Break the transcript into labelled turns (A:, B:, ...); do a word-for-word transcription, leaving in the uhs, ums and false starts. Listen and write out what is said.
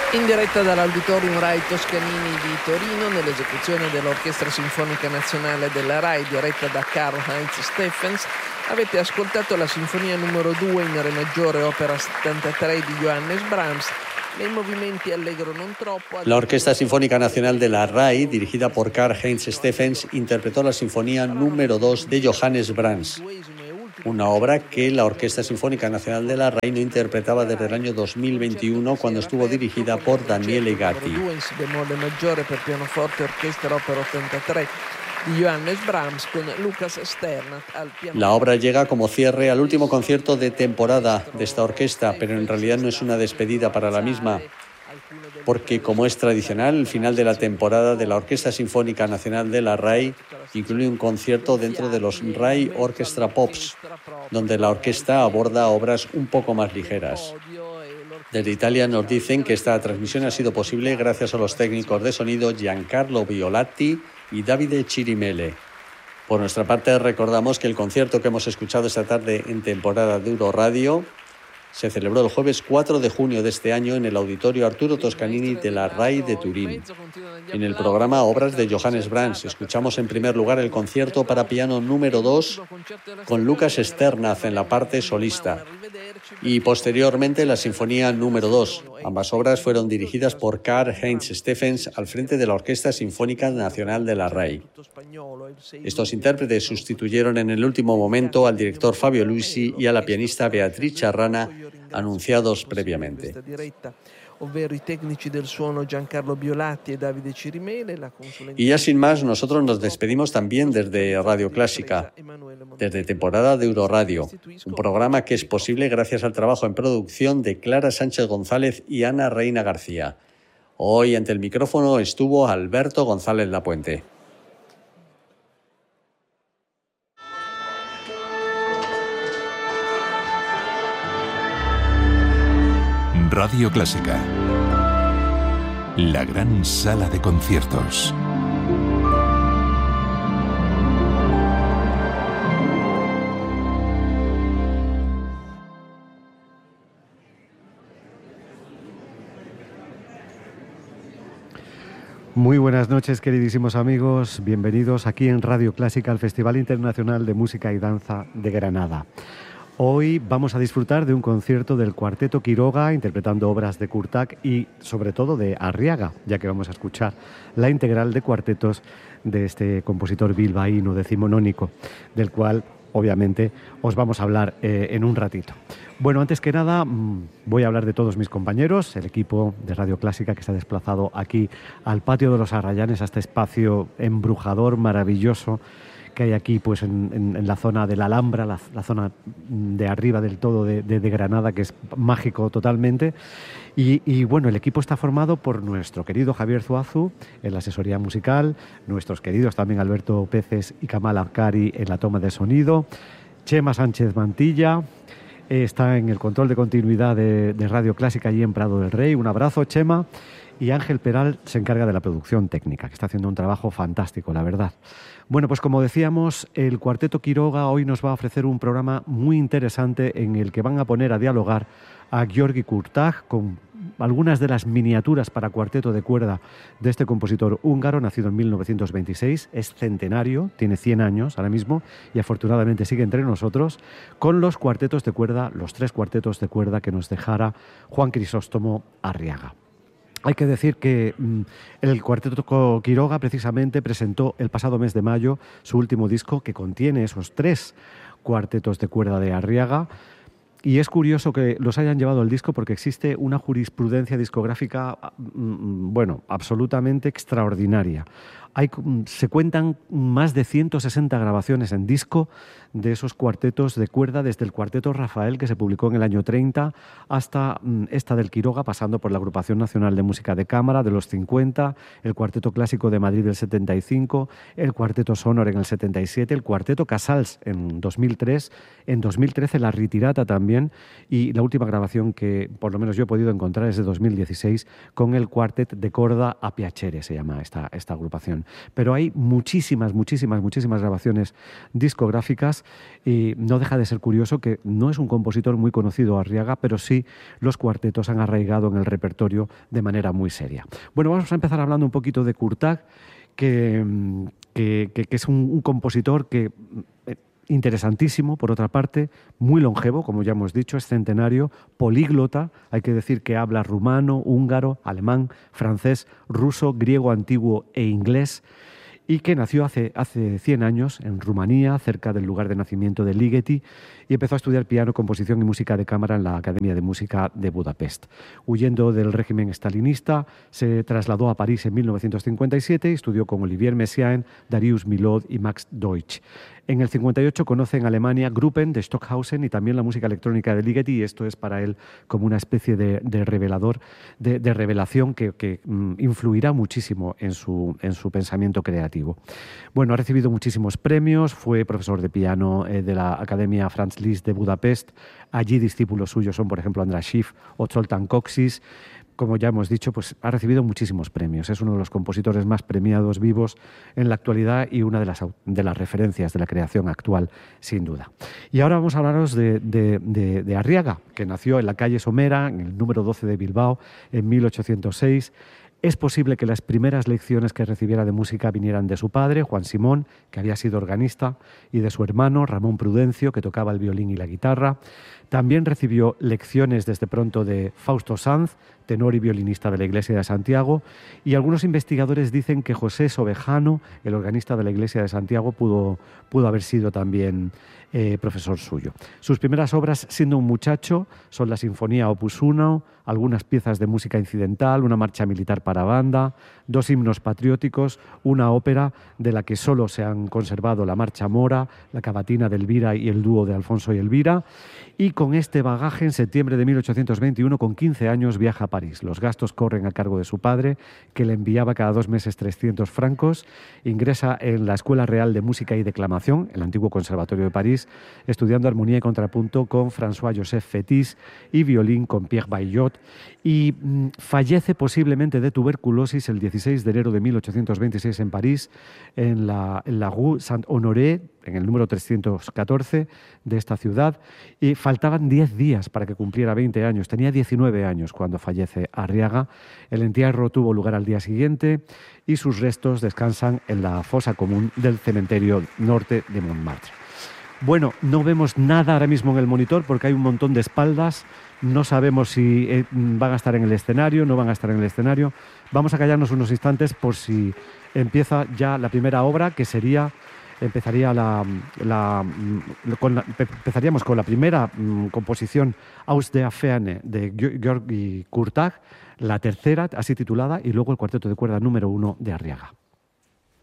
A: In diretta dall'Auditorium Rai Toscanini di Torino, nell'esecuzione dell'Orchestra Sinfonica Nazionale della Rai, diretta da Karl-Heinz Steffens, avete ascoltato la Sinfonia numero due in Re maggiore, opera settantatré di Johannes Brahms, nei movimenti allegro non troppo.
B: La Orquesta Sinfónica Nacional de la Rai, dirigida por Karl-Heinz Steffens, interpretó la Sinfonía número dos de Johannes Brahms, una obra que la Orquesta Sinfónica Nacional de la Rai no interpretaba desde el año dos mil veintiuno, cuando estuvo dirigida por Daniele Gatti.
A: Si bemolle maggiore per pianoforte orchestra, opera ottantatré di Johannes Brahms, con Lukas Sternat al piano.
B: La obra llega como cierre al último concierto de temporada de esta orquesta, pero en realidad no es una despedida para la misma, porque, como es tradicional, el final de la temporada de la Orquesta Sinfónica Nacional de la Rai incluye un concierto dentro de los Rai Orchestra Pops, donde la orquesta aborda obras un poco más ligeras. Desde Italia nos dicen que esta transmisión ha sido posible gracias a los técnicos de sonido Giancarlo Violatti y Davide Cirimele. Por nuestra parte, recordamos que el concierto que hemos escuchado esta tarde en temporada de Euroradio se celebró el jueves cuatro de junio de este año en el Auditorio Arturo Toscanini de la Rai de Turín. En el programa Obras de Johannes Brahms escuchamos en primer lugar el concierto para piano número dos con Lukas Sternat en la parte solista y posteriormente la Sinfonía número dos. Ambas obras fueron dirigidas por Karl-Heinz Steffens al frente de la Orquesta Sinfónica Nacional de la Rai. Estos intérpretes sustituyeron en el último momento al director Fabio Luisi y a la pianista Beatrice Arrana, anunciados previamente.
A: Ovvero i tecnici del suono Giancarlo Violatti e Davide Cirimele.
B: Y ya sin más, nosotros nos despedimos también desde Radio Clásica, desde temporada de Euroradio, un programa que es posible gracias al trabajo en producción de Clara Sánchez González y Ana Reina García. Hoy ante el micrófono estuvo Alberto González Lapuente.
C: Radio Clásica, la gran sala de conciertos.
D: Muy buenas noches, queridísimos amigos. Bienvenidos aquí en Radio Clásica al Festival Internacional de Música y Danza de Granada. Hoy vamos a disfrutar de un concierto del Cuarteto Quiroga interpretando obras de Kurtág y sobre todo de Arriaga, ya que vamos a escuchar la integral de cuartetos de este compositor bilbaíno decimonónico, del cual obviamente os vamos a hablar eh, en un ratito. Bueno, antes que nada mmm, voy a hablar de todos mis compañeros, el equipo de Radio Clásica que se ha desplazado aquí al Patio de los Arrayanes, a este espacio embrujador, maravilloso, que hay aquí pues en, en, en la zona de la Alhambra, la, la zona de arriba del todo de, de, de Granada, que es mágico totalmente. Y, y bueno, el equipo está formado por nuestro querido Javier Zuazu en la asesoría musical, nuestros queridos también Alberto Peces y Kamal Afkari en la toma de sonido, Chema Sánchez Mantilla eh, está en el control de continuidad de, de Radio Clásica allí en Prado del Rey. Un abrazo, Chema. Y Ángel Peral se encarga de la producción técnica, que está haciendo un trabajo fantástico, la verdad. Bueno, pues como decíamos, el Cuarteto Quiroga hoy nos va a ofrecer un programa muy interesante en el que van a poner a dialogar a György Kurtág con algunas de las miniaturas para cuarteto de cuerda de este compositor húngaro, nacido en mil novecientos veintiséis, es centenario, tiene cien años ahora mismo y afortunadamente sigue entre nosotros, con los cuartetos de cuerda, los tres cuartetos de cuerda que nos dejara Juan Crisóstomo Arriaga. Hay que decir que mmm, el Cuarteto Quiroga precisamente presentó el pasado mes de mayo su último disco que contiene esos tres cuartetos de cuerda de Arriaga. Y es curioso que los hayan llevado al disco porque existe una jurisprudencia discográfica, mmm, bueno, absolutamente extraordinaria. Hay, se cuentan más de ciento sesenta grabaciones en disco de esos cuartetos de cuerda, desde el Cuarteto Rafael, que se publicó en el año treinta, hasta mm, esta del Quiroga, pasando por la Agrupación Nacional de Música de Cámara de los cincuenta, el Cuarteto Clásico de Madrid del setenta y cinco, el Cuarteto Sonor en el setenta y siete, el Cuarteto Casals en dos mil tres, en dos mil trece la Ritirata también, y la última grabación que por lo menos yo he podido encontrar es de dos mil dieciséis con el Quartet de Corda a Piacere, se llama esta, esta agrupación. Pero hay muchísimas, muchísimas, muchísimas grabaciones discográficas temas, y no deja de ser curioso que no es un compositor muy conocido, Arriaga, pero sí los cuartetos han arraigado en el repertorio de manera muy seria. Bueno, vamos a empezar hablando un poquito de Kurtág, que, que, que, que es un, un compositor que... interesantísimo, por otra parte, muy longevo, como ya hemos dicho, es centenario, políglota, hay que decir que habla rumano, húngaro, alemán, francés, ruso, griego antiguo e inglés, y que nació hace, hace cien años en Rumanía, cerca del lugar de nacimiento de Ligeti, y empezó a estudiar piano, composición y música de cámara en la Academia de Música de Budapest. Huyendo del régimen stalinista, se trasladó a París en mil novecientos cincuenta y siete y estudió con Olivier Messiaen, Darius Milhaud y Max Deutsch. En el cincuenta y ocho conoce en Alemania Gruppen de Stockhausen y también la música electrónica de Ligeti, y esto es para él como una especie de, de revelador, de, de revelación que, que mm, influirá muchísimo en su, en su pensamiento creativo. Bueno, ha recibido muchísimos premios, fue profesor de piano eh, de la Academia Franz Liszt de Budapest. Allí discípulos suyos son, por ejemplo, András Schiff o Zoltán Kocsis. Como ya hemos dicho, pues ha recibido muchísimos premios. Es uno de los compositores más premiados vivos en la actualidad y una de las, de las referencias de la creación actual, sin duda. Y ahora vamos a hablaros de, de, de, de Arriaga, que nació en la calle Somera, en el número doce de Bilbao, en mil ochocientos seis. Es posible que las primeras lecciones que recibiera de música vinieran de su padre, Juan Simón, que había sido organista, y de su hermano, Ramón Prudencio, que tocaba el violín y la guitarra. También recibió lecciones desde pronto de Fausto Sanz, tenor y violinista de la Iglesia de Santiago, y algunos investigadores dicen que José Sobejano, el organista de la Iglesia de Santiago, pudo, pudo haber sido también eh, profesor suyo. Sus primeras obras, siendo un muchacho, son la Sinfonía Opus uno, algunas piezas de música incidental, una marcha militar para banda, dos himnos patrióticos, una ópera de la que solo se han conservado la Marcha Mora, la Cavatina de Elvira y el dúo de Alfonso y Elvira. Y con este bagaje, en septiembre de mil ochocientos veintiuno, con quince años, viaja a París. Los gastos corren a cargo de su padre, que le enviaba cada dos meses trescientos francos. Ingresa en la Escuela Real de Música y Declamación, el antiguo Conservatorio de París, estudiando armonía y contrapunto con François-Joseph Fétis y violín con Pierre Baillot. Y mmm, fallece posiblemente de tuberculosis el dieciséis de enero de mil ochocientos veintiséis en París, en la, en la Rue Saint-Honoré, en el número trescientos catorce de esta ciudad, y faltaban diez días para que cumpliera veinte años. Tenía diecinueve años cuando fallece Arriaga. El entierro tuvo lugar al día siguiente y sus restos descansan en la fosa común del cementerio norte de Montmartre. Bueno, no vemos nada ahora mismo en el monitor porque hay un montón de espaldas. No sabemos si eh, van a estar en el escenario, no van a estar en el escenario. Vamos a callarnos unos instantes por si empieza ya la primera obra, que sería... Empezaría la, la, con la, empezaríamos con la primera mm, composición Aus der Ferne de György Kurtág, la tercera, así titulada, y luego el cuarteto de cuerda número uno de Arriaga.